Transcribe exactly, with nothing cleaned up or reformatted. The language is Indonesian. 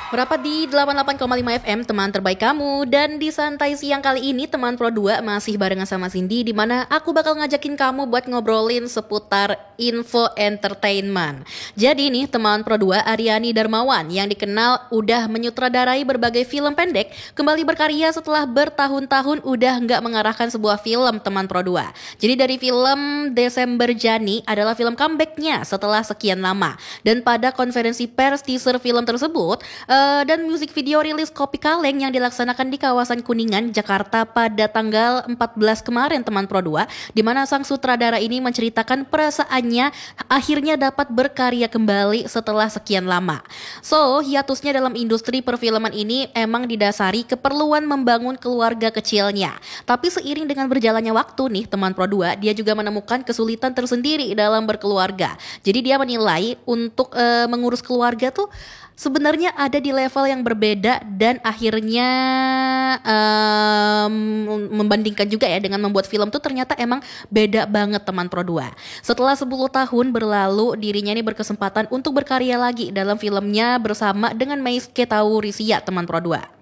Merapat di delapan puluh delapan koma lima F M, teman terbaik kamu. Dan di santai siang kali ini, teman Pro dua masih barengan sama Cindy, di mana aku bakal ngajakin kamu buat ngobrolin seputar info entertainment. Jadi nih, teman Pro dua Aryani Darmawan yang dikenal udah menyutradarai berbagai film pendek, kembali berkarya setelah bertahun-tahun udah nggak mengarahkan sebuah film, teman Pro dua. Jadi dari film Desember Jani adalah film comebacknya setelah sekian lama. Dan pada konferensi pers teaser film tersebut, Uh, dan musik video rilis Kopi Kaleng yang dilaksanakan di kawasan Kuningan, Jakarta pada tanggal empat belas kemarin, teman Pro dua, di mana sang sutradara ini menceritakan perasaannya akhirnya dapat berkarya kembali setelah sekian lama. So, hiatusnya dalam industri perfilman ini emang didasari keperluan membangun keluarga kecilnya. Tapi seiring dengan berjalannya waktu nih, teman Pro dua, dia juga menemukan kesulitan tersendiri dalam berkeluarga. Jadi dia menilai untuk uh, mengurus keluarga tuh sebenarnya ada di level yang berbeda dan akhirnya um, membandingkan juga ya dengan membuat film tuh ternyata emang beda banget, teman Pro dua. Setelah sepuluh tahun berlalu, dirinya ini berkesempatan untuk berkarya lagi dalam filmnya bersama dengan Meiske Taurisia, teman Pro dua.